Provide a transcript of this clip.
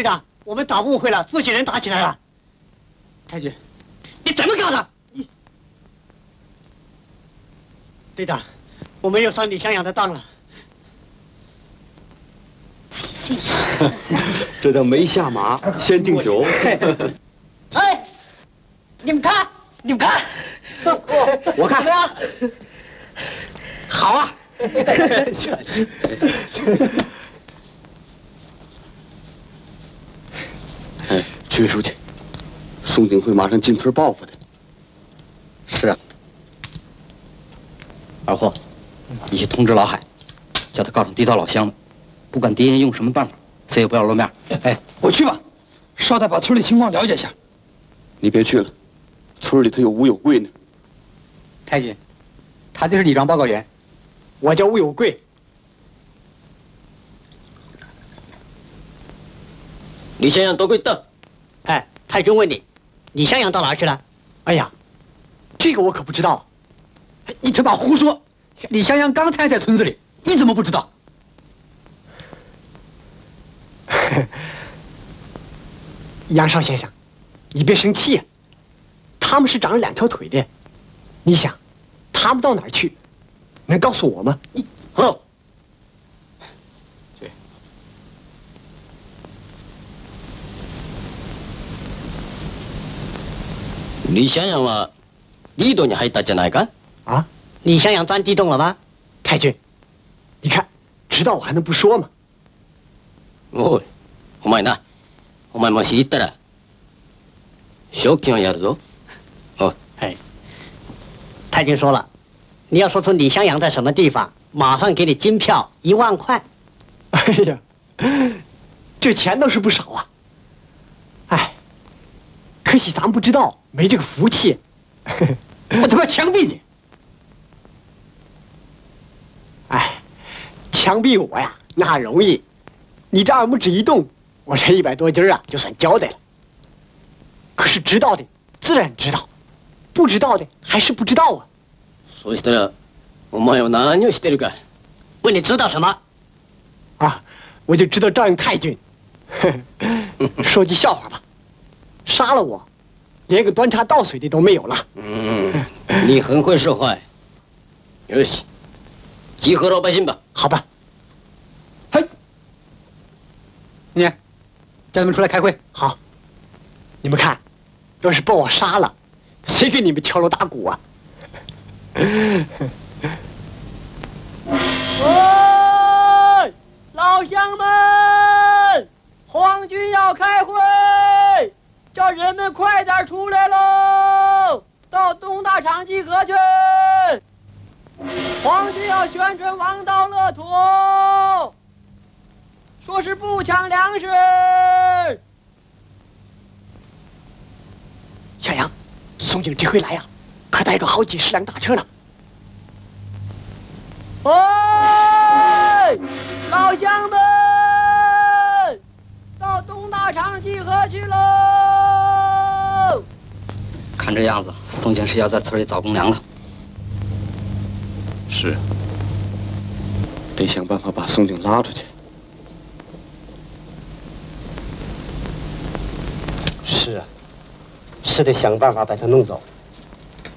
队长，我们打误会了，自己人打起来了。太君，你怎么搞的？你，队长，我没有上李向阳的当了。 这叫没下马先敬酒。 哎，你们看，你们看， 我看怎么样？好啊！ 哎，屈书记，宋景会马上进村报复的。 是啊，二货，你去通知老海，叫他告诉地道老乡们，不管敌人用什么办法，谁也不要露面。 哎，我去吧，捎带把村里情况了解一下。 你别去了，村里头有吴有贵呢。 太君，他就是李庄报告员。 我叫吴有贵。 李向阳到贵到。 哎，太君问你，李向阳到哪儿去了？哎呀，这个我可不知道。 你他妈胡说！李向阳刚才在村子里，你怎么不知道？ 杨少先生，你别生气呀。他们是长着两条腿的，你想，他们到哪儿去？能告诉我吗？你好。 对。 李向阳はリードに入ったんじゃないか？ 啊，李向阳钻地洞了吗？太君，你看，知道我还能不说吗？ おい、お前な、お前もし行ったら賞金をやるぞ。哦， 哎，太君说了，你要说出李向阳在什么地方，马上给你金票1万块。哎呀，这钱倒是不少啊。哎，可惜咱不知道，没这个福气。 我他妈枪毙你！ 哎，枪毙我呀，那容易。你这二拇指一动，我这100多斤啊，就算交代了。可是知道的自然知道，不知道的还是不知道啊。 そうしたらお前は何をしてるか。 问你知道什么？啊，我就知道照应太君。说句笑话吧，杀了我，连个端茶倒水的都没有了。 你很会说话。よし、集合老百姓吧。 好吧。 嘿，你叫他们出来开会。 好，你们看，要是把我杀了，谁给你们敲锣打鼓啊？喂，老乡们，皇军要开会，叫人们快点出来喽，到东大场集合去。皇军要宣传王道乐土，说是不抢粮食。小杨，宋景这回来呀，可带着好几10辆大车呢。喂，老乡们，到东大场集合去喽！ 看这样子，宋景是要在村里找公粮了。 是，得想办法把宋景拉出去。 是啊，是得想办法把他弄走。